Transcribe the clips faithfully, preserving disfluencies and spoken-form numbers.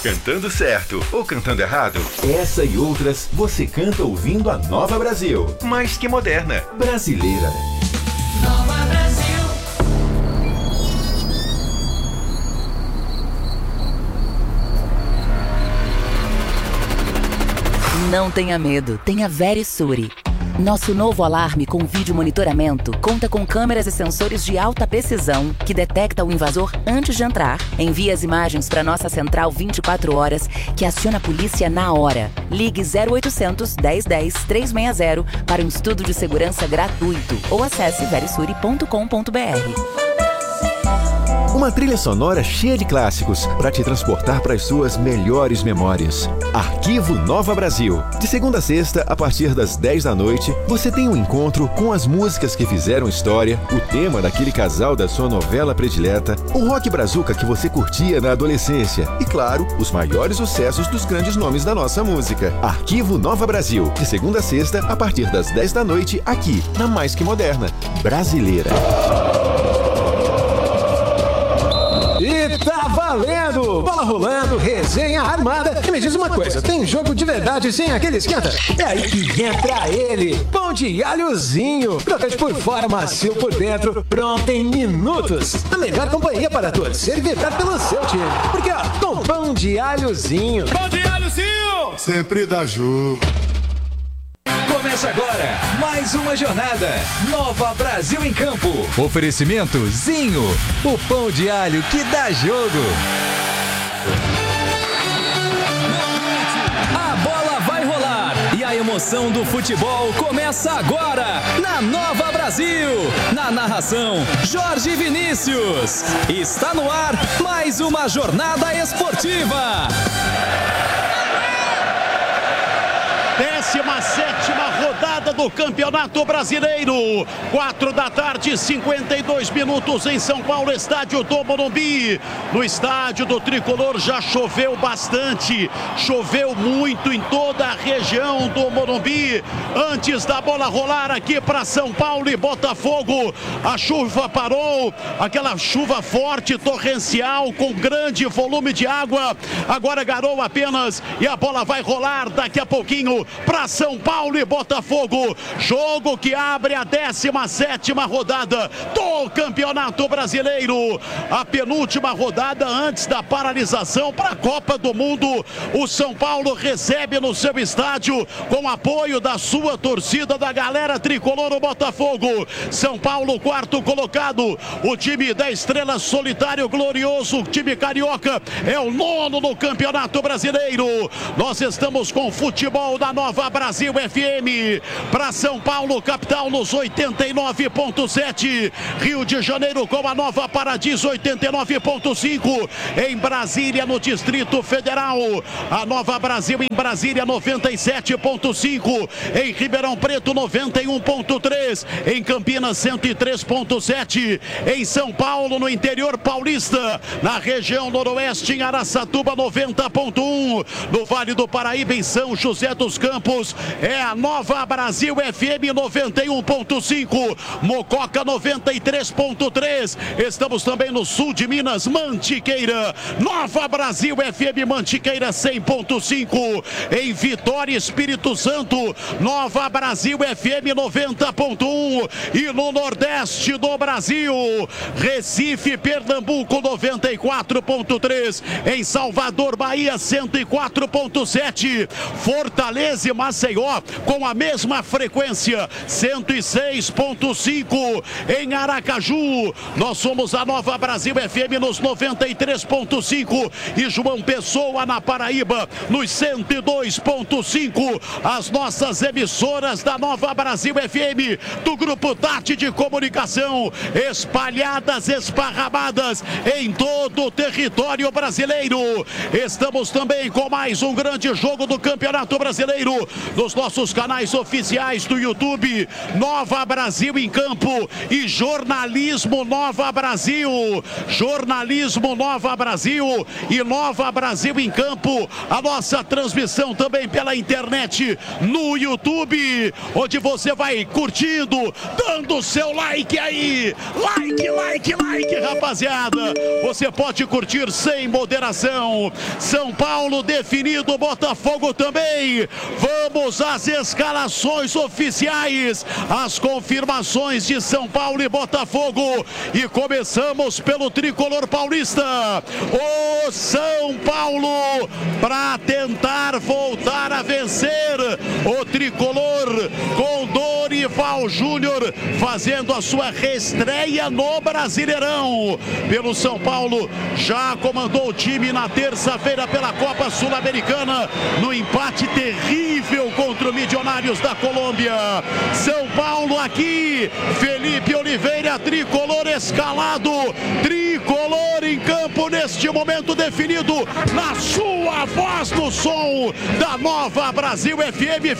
Cantando certo ou cantando errado? Essa e outras você canta ouvindo a Nova Brasil. Mais que moderna. Brasileira. Nova Brasil. Não tenha medo, tenha Verisure. Nosso novo alarme com vídeo monitoramento conta com câmeras e sensores de alta precisão que detecta o invasor antes de entrar, envia as imagens para nossa central vinte e quatro horas, que aciona a polícia na hora. Ligue zero oitocentos, dez dez, trezentos e sessenta para um estudo de segurança gratuito ou acesse verisure ponto com ponto br. Uma trilha sonora cheia de clássicos para te transportar para as suas melhores memórias. Arquivo Nova Brasil. De segunda a sexta, a partir das dez da noite, você tem um encontro com as músicas que fizeram história, o tema daquele casal da sua novela predileta, o rock brazuca que você curtia na adolescência e, claro, os maiores sucessos dos grandes nomes da nossa música. Arquivo Nova Brasil. De segunda a sexta, a partir das dez da noite, aqui, na Mais Que Moderna. Brasileira. E tá valendo! Bola rolando, resenha armada. E me diz uma coisa, tem jogo de verdade sem aquele esquenta? É aí que entra ele, pão de alhozinho. Crocante por fora, macio por dentro, pronto em minutos. A melhor companhia para torcer e vibrar pelo seu time. Porque ó, com pão de alhozinho. Pão de alhozinho! Sempre dá jogo. Começa agora mais uma jornada Nova Brasil em Campo. Oferecimento Zinho, o pão de alho que dá jogo. A bola vai rolar e a emoção do futebol começa agora na Nova Brasil. Na narração, Jorge Vinícius. Está no ar mais uma jornada esportiva. décima sétima rodada do Campeonato Brasileiro. Quatro da tarde, cinquenta e dois minutos em São Paulo, estádio do Morumbi. No estádio do Tricolor já choveu bastante, choveu muito em toda a região do Morumbi. Antes da bola rolar aqui para São Paulo e Botafogo, a chuva parou, aquela chuva forte, torrencial, com grande volume de água. Agora garou apenas e a bola vai rolar daqui a pouquinho para São Paulo e Botafogo. Jogo que abre a décima sétima rodada do Campeonato Brasileiro. A penúltima rodada antes da paralisação para a Copa do Mundo. O São Paulo recebe no seu estádio, com apoio da sua torcida, da galera tricolor, o Botafogo. São Paulo, quarto colocado. O time da Estrela Solitário Glorioso, o time carioca, é o nono no Campeonato Brasileiro. Nós estamos com futebol da Nova Brasil F M. Para São Paulo, capital, nos oitenta e nove ponto sete. Rio de Janeiro com a Nova Paradiso, oitenta e nove ponto cinco. Em Brasília, no Distrito Federal, a Nova Brasil em Brasília, noventa e sete ponto cinco. Em Ribeirão Preto, noventa e um ponto três. Em Campinas, cento e três ponto sete. Em São Paulo, no interior paulista, na região noroeste, em Araçatuba, noventa ponto um. No Vale do Paraíba, em São José dos Campos, é a Nova Brasil F M, noventa e um ponto cinco. Mococa, noventa e três ponto três. Estamos também no sul de Minas, Mantiqueira, Nova Brasil F M Mantiqueira, cem ponto cinco. Em Vitória, Espírito Santo, Nova Brasil F M, noventa ponto um. E no Nordeste do Brasil, Recife, Pernambuco, noventa e quatro ponto três. Em Salvador, Bahia, cento e quatro ponto sete. Fortaleza e Maceió com a mesma frequência, cento e seis ponto cinco. Em Aracaju, nós somos a Nova Brasil F M nos noventa e três ponto cinco. E João Pessoa, na Paraíba, nos cento e dois ponto cinco. As nossas emissoras da Nova Brasil F M, do Grupo Tati de Comunicação, espalhadas, esparramadas em todo o território brasileiro. Estamos também com mais um grande jogo do Campeonato Brasileiro nos nossos canais oficiais do YouTube. Nova Brasil em Campo e Jornalismo Nova Brasil. Jornalismo Nova Brasil e Nova Brasil em Campo. A nossa transmissão também pela internet no YouTube, onde você vai curtindo, dando seu like aí. Like, like, like, rapaziada. Você pode curtir sem moderação. São Paulo definido, Botafogo também. Vamos às escalações oficiais, as confirmações de São Paulo e Botafogo. E começamos pelo tricolor paulista. O São Paulo, para tentar voltar a vencer. O tricolor com Dorival Júnior fazendo a sua reestreia no Brasileirão. Pelo São Paulo, já comandou o time na terça-feira pela Copa Sul-Americana, no empate terrível contra o Milionários da Colômbia. São Paulo aqui, Felipe Oliveira, tricolor escalado, tricolor em campo neste momento definido, na sua voz do som da Nova Brasil F M,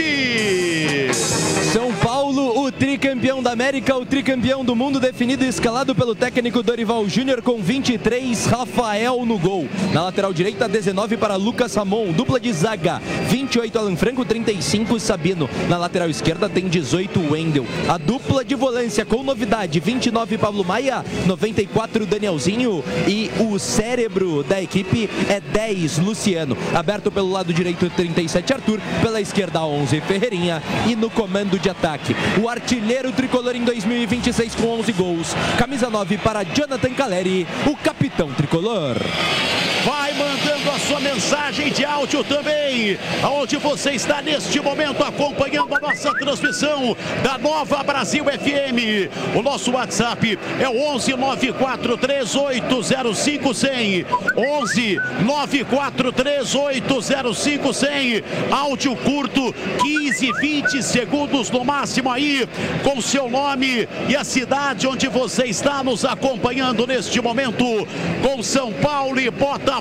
Felipe. São Paulo, o tricampeão da América, o tricampeão do mundo, definido e escalado pelo técnico Dorival Júnior com vinte e três, Rafael no gol. Na lateral direita, dezenove para Lucas Ramon, dupla de zaga, vinte e oito Alan Franco, trinta e cinco Sabino. Na lateral esquerda tem dezoito Wendel. A dupla de volância com novidade, vinte e nove Pablo Maia, noventa e quatro Danielzinho e o cérebro da equipe é dez Luciano. Aberto pelo lado direito, trinta e sete Arthur, pela esquerda onze Ferreirinha e no comando de ataque o artilheiro tricolor em dois mil e vinte e seis com onze gols, camisa nove para Jonathan Caleri, o capitão tricolor. Vai mandando a sua mensagem de áudio também, aonde você está neste momento acompanhando a nossa transmissão da Nova Brasil F M. O nosso WhatsApp é o onze nove quatro três oito zero cinco cem. onze nove quatro três oito zero cinco cem. Áudio curto, quinze, vinte segundos no máximo aí, com seu nome e a cidade onde você está nos acompanhando neste momento, com São Paulo e Botafogo.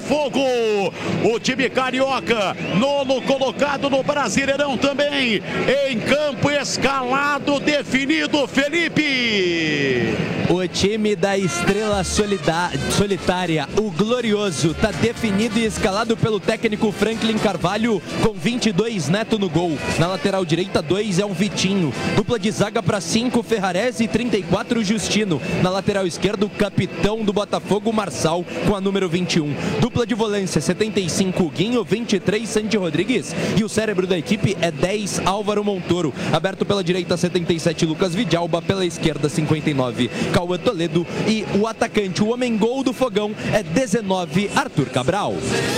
O time carioca, nono colocado no Brasileirão também, em campo escalado, definido, Felipe. O time da estrela solitária, o glorioso, está definido e escalado pelo técnico Franklin Carvalho com vinte e dois, Neto no gol. Na lateral direita, dois é um Vitinho. Dupla de zaga para cinco, Ferrarese e trinta e quatro, Justino. Na lateral esquerda, o capitão do Botafogo, Marçal, com a número vinte e um. Dupla de volância, setenta e cinco, Guinho, vinte e três, Santi Rodrigues. E o cérebro da equipe é dez, Álvaro Montoro. Aberto pela direita, setenta e sete, Lucas Vidalba. Pela esquerda, cinquenta e nove, Cauã Toledo. E o atacante, o homem gol do Fogão, é dezenove, Arthur Cabral.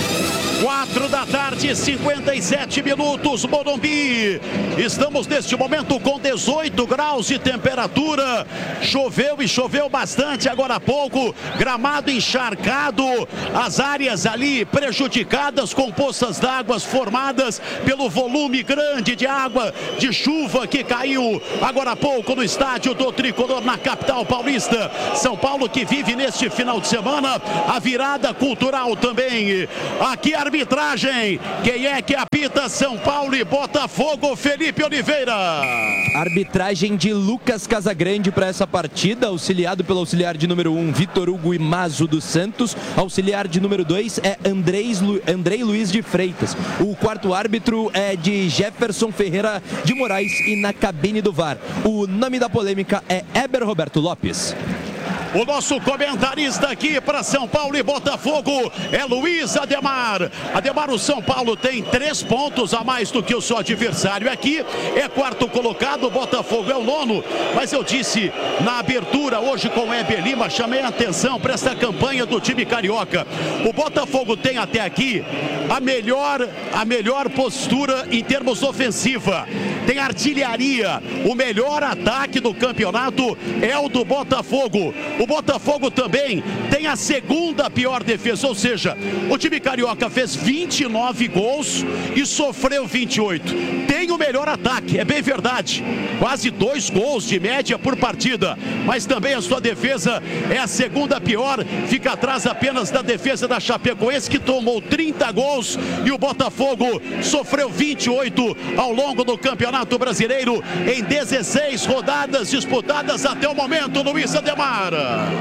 quatro da tarde, cinquenta e sete minutos, Morumbi. Estamos neste momento com dezoito graus de temperatura. Choveu e choveu bastante agora há pouco. Gramado encharcado. As áreas ali prejudicadas com poças d'água formadas pelo volume grande de água, de chuva que caiu agora há pouco no estádio do Tricolor na capital paulista. São Paulo que vive neste final de semana a virada cultural também. Aqui a arbitragem, quem é que apita São Paulo e Botafogo? Felipe Oliveira. Arbitragem de Lucas Casagrande para essa partida, auxiliado pelo auxiliar de número um, Vitor Hugo Imazo dos Santos. Auxiliar de número dois é Andrei, Lu... Andrei Luiz de Freitas. O quarto árbitro é de Jefferson Ferreira de Moraes e na cabine do V A R, o nome da polêmica é Eber Roberto Lopes. O nosso comentarista aqui para São Paulo e Botafogo é Luiz Ademar. Ademar, o São Paulo tem três pontos a mais do que o seu adversário aqui. É quarto colocado, o Botafogo é o nono. Mas eu disse na abertura hoje com o Heber Lima, chamei a atenção para essa campanha do time carioca. O Botafogo tem até aqui a melhor, a melhor postura em termos ofensiva. tem artilharia. O melhor ataque do campeonato é o do Botafogo. O Botafogo também tem a segunda pior defesa, ou seja, o time carioca fez vinte e nove gols e sofreu vinte e oito. Tem o melhor ataque, é bem verdade. Quase dois gols de média por partida, mas também a sua defesa é a segunda pior, fica atrás apenas da defesa da Chapecoense, que tomou trinta gols, e o Botafogo sofreu vinte e oito ao longo do Campeonato Brasileiro em dezesseis rodadas disputadas até o momento, Luiz Ademar.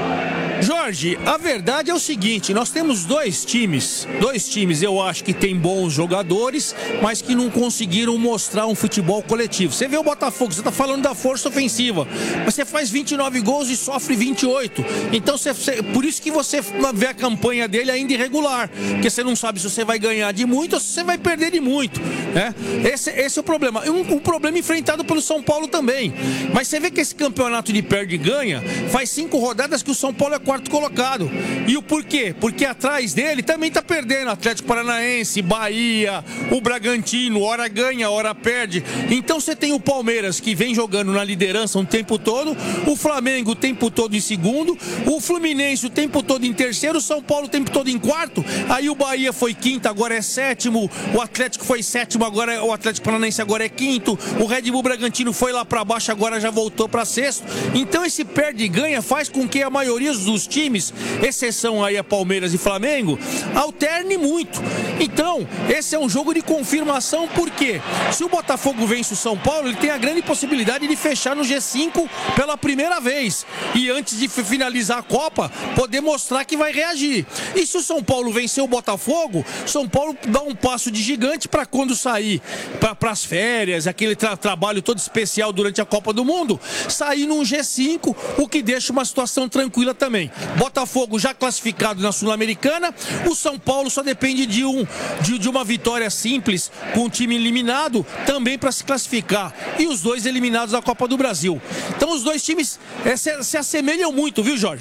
Jorge, a verdade é o seguinte, nós temos dois times, dois times eu acho que tem bons jogadores, mas que não conseguiram mostrar um futebol coletivo. Você vê o Botafogo, você está falando da força ofensiva, mas você faz vinte e nove gols e sofre vinte e oito. Então, você, você, por isso que você vê a campanha dele ainda irregular, porque você não sabe se você vai ganhar de muito ou se você vai perder de muito, né? Esse, esse é o problema. Um, um problema enfrentado pelo São Paulo também. Mas você vê que esse campeonato de perde e ganha faz cinco rodadas que o São Paulo é quarto colocado. E o porquê? Porque atrás dele também tá perdendo Atlético Paranaense, Bahia, o Bragantino, hora ganha, hora perde. Então você tem o Palmeiras, que vem jogando na liderança o tempo todo, o Flamengo o tempo todo em segundo, o Fluminense o tempo todo em terceiro, o São Paulo o tempo todo em quarto, aí o Bahia foi quinto, agora é sétimo, o Atlético foi sétimo, agora é, o Atlético Paranaense agora é quinto, o Red Bull Bragantino foi lá para baixo, agora já voltou para sexto. Então esse perde e ganha faz com que a maioria dos times, exceção aí a Palmeiras e Flamengo, alterne muito. Então, esse é um jogo de confirmação, porque se o Botafogo vence o São Paulo, ele tem a grande possibilidade de fechar no G cinco pela primeira vez. E antes de finalizar a Copa, poder mostrar que vai reagir. E se o São Paulo vencer o Botafogo, São Paulo dá um passo de gigante para quando sair para as férias, aquele tra trabalho todo especial durante a Copa do Mundo, sair num G cinco, o que deixa uma situação tranquila também. Botafogo já classificado na Sul-Americana, o São Paulo só depende de, um, de, de uma vitória simples com o time eliminado também para se classificar. E os dois eliminados da Copa do Brasil. Então os dois times é, se, se assemelham muito, viu, Jorge?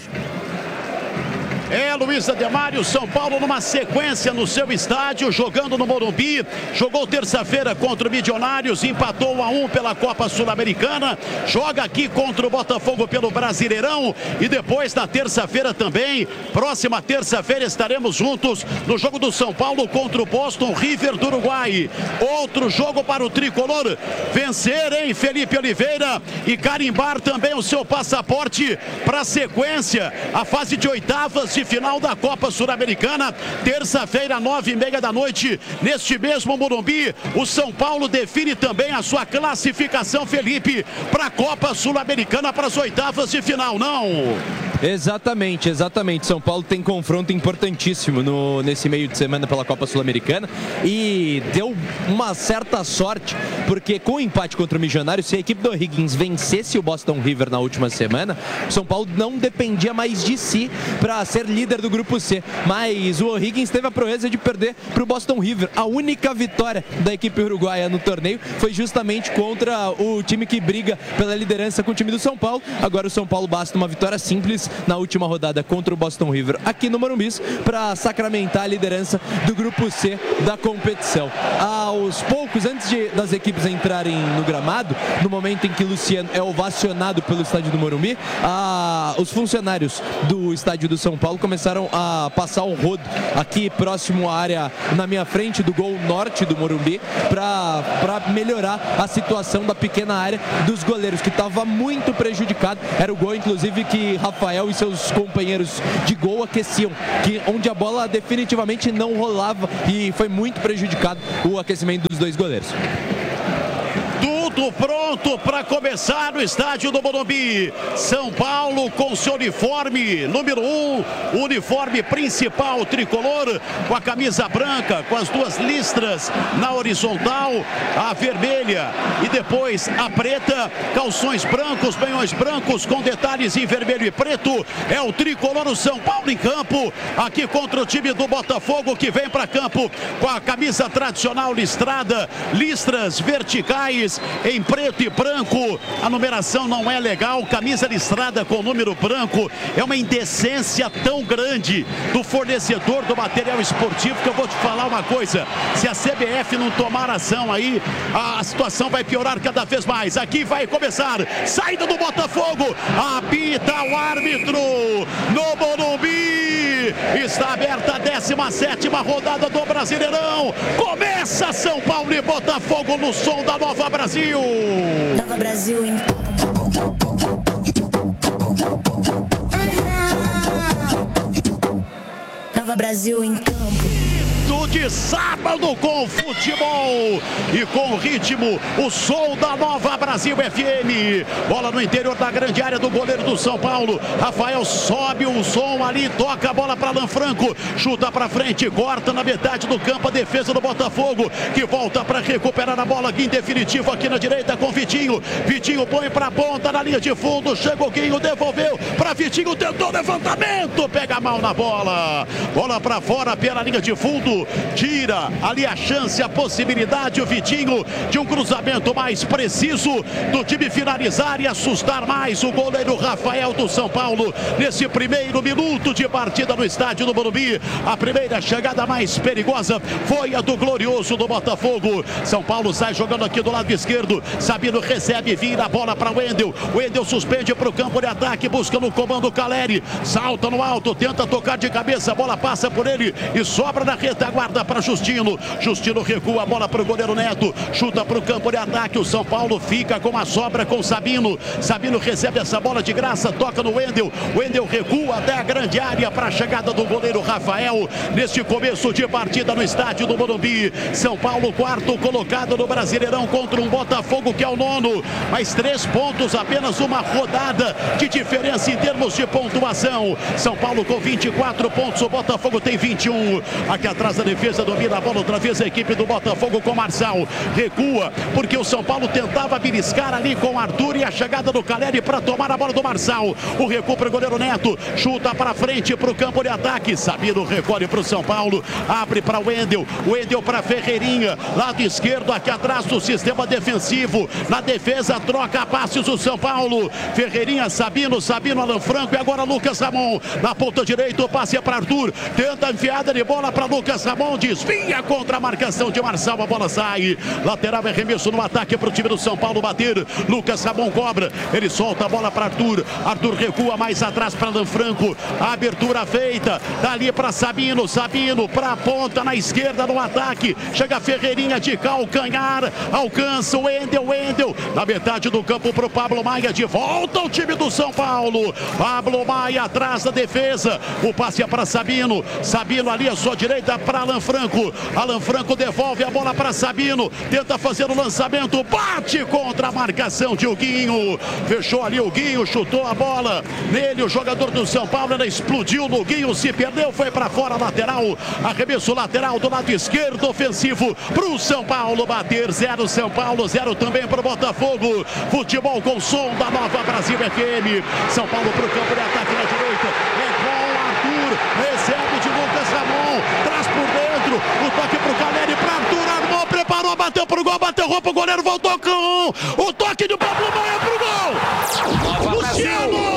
É, Luiz Ademar, o São Paulo numa sequência no seu estádio, jogando no Morumbi, jogou terça-feira contra o Milionários, empatou um a um pela Copa Sul-Americana, joga aqui contra o Botafogo pelo Brasileirão, e depois na terça-feira também, próxima terça-feira estaremos juntos no jogo do São Paulo contra o Boston River do Uruguai. Outro jogo para o tricolor vencer, hein, Felipe Oliveira, e carimbar também o seu passaporte para a sequência, a fase de oitavas de final da Copa Sul-Americana, terça-feira, nove e meia da noite, neste mesmo Morumbi. O São Paulo define também a sua classificação, Felipe, para a Copa Sul-Americana, para as oitavas de final, não? Exatamente, exatamente. São Paulo tem confronto importantíssimo no, nesse meio de semana pela Copa Sul-Americana e deu uma certa sorte, porque com o empate contra o Milionário, se a equipe do O'Higgins vencesse o Boston River na última semana, o São Paulo não dependia mais de si para ser líder do grupo C, mas o O'Higgins teve a proeza de perder para o Boston River. A única vitória da equipe uruguaia no torneio foi justamente contra o time que briga pela liderança com o time do São Paulo. Agora o São Paulo basta uma vitória simples na última rodada contra o Boston River aqui no Morumbi para sacramentar a liderança do grupo C da competição. Aos poucos, antes de, das equipes entrarem no gramado, no momento em que Luciano é ovacionado pelo estádio do Morumbi, a, os funcionários do estádio do São Paulo começaram a passar o rodo aqui próximo à área, na minha frente do gol norte do Morumbi, para melhorar a situação da pequena área dos goleiros, que estava muito prejudicado. Era o gol, inclusive, que Rafael e seus companheiros de gol aqueciam, que, onde a bola definitivamente não rolava, e foi muito prejudicado o aquecimento dos dois goleiros. Tudo pronto para começar no estádio do Morumbi. São Paulo com seu uniforme número um, o uniforme principal tricolor, com a camisa branca, com as duas listras na horizontal, a vermelha e depois a preta, calções brancos, banhões brancos com detalhes em vermelho e preto. É o tricolor, o São Paulo em campo, aqui contra o time do Botafogo, que vem para campo com a camisa tradicional listrada, listras verticais em preto e branco. A numeração não é legal, camisa listrada com número branco. É uma indecência tão grande do fornecedor do material esportivo que eu vou te falar uma coisa. Se a C B F não tomar ação aí, a situação vai piorar cada vez mais. Aqui vai começar, saída do Botafogo, apita o árbitro no Morumbi. Está aberta a décima sétima rodada do Brasileirão. Começa São Paulo e Botafogo no som da Nova Brasil. Nova Brasil em Nova Brasil em campo. De sábado com futebol e com ritmo, o som da Nova Brasil F M. Bola no interior da grande área do goleiro do São Paulo. Rafael sobe o som ali, toca a bola para Lanfranco, chuta para frente, corta na metade do campo a defesa do Botafogo, que volta para recuperar a bola em definitivo aqui na direita com Vitinho. Vitinho põe para a ponta na linha de fundo, chega o Guinho, devolveu para Vitinho, tentou levantamento, pega mal na bola. Bola para fora pela linha de fundo. Tira ali a chance, a possibilidade, o Vitinho, de um cruzamento mais preciso do time finalizar e assustar mais o goleiro Rafael do São Paulo nesse primeiro minuto de partida no estádio do Morumbi. A primeira chegada mais perigosa foi a do glorioso do Botafogo. São Paulo sai jogando aqui do lado esquerdo. Sabino recebe, vira a bola para o Wendel. O Wendel suspende para o campo de ataque, busca no comando o Caleri. Salta no alto, tenta tocar de cabeça, a bola passa por ele e sobra na retaguarda para Justino. Justino recua a bola para o goleiro Neto, chuta para o campo de ataque. O São Paulo fica com a sobra com Sabino. Sabino recebe essa bola de graça, toca no Wendel. Wendel recua até a grande área para a chegada do goleiro Rafael neste começo de partida no estádio do Morumbi. São Paulo, quarto colocado no Brasileirão contra um Botafogo que é o nono. Mais três pontos, apenas uma rodada de diferença em termos de pontuação. São Paulo com vinte e quatro pontos, o Botafogo tem vinte e um. Aqui atrás da defesa domina a bola outra vez a equipe do Botafogo com Marçal. Recua porque o São Paulo tentava beliscar ali com o Arthur e a chegada do Caleri para tomar a bola do Marçal. O recuo para o goleiro Neto, chuta para frente para o campo de ataque. Sabino recolhe para o São Paulo, abre para o Wendel. Wendel para Ferreirinha, lado esquerdo aqui atrás do sistema defensivo. Na defesa troca passes o São Paulo. Ferreirinha, Sabino, Sabino, Alan Franco e agora Lucas Ramon. Na ponta direita o passe é para Arthur, tenta a enfiada de bola para Lucas Ramon, desvia contra a marcação de Marçal, a bola sai. Lateral é arremesso no ataque para o time do São Paulo bater. Lucas Ramon cobra, ele solta a bola para Arthur. Arthur recua mais atrás para Lanfranco. A abertura feita, dali para Sabino. Sabino para a ponta na esquerda no ataque. Chega Ferreirinha de calcanhar, alcança o Wendel. Wendel na metade do campo para o Pablo Maia. De volta ao time do São Paulo. Pablo Maia atrás da defesa. O passe é para Sabino. Sabino ali à sua direita para Alan Franco. Alan Franco devolve a bola para Sabino. Tenta fazer o lançamento. Bate contra a marcação de Guinho. Fechou ali o Guinho, chutou a bola nele. O jogador do São Paulo, ela explodiu no Guinho, se perdeu, foi para fora, lateral. Arremesso lateral do lado esquerdo, ofensivo para o São Paulo bater. Zero São Paulo, zero também para o Botafogo. Futebol com som da Nova Brasil F M. São Paulo para o campo de ataque na direita. É com Arthur. Recebe de Lucas Ramon. Traz por dentro. O toque para o Caleri, para Arthur. Armou, preparou, bateu pro gol, bateu roupa, o goleiro voltou com o toque do Pablo Maia pro gol. Luciano!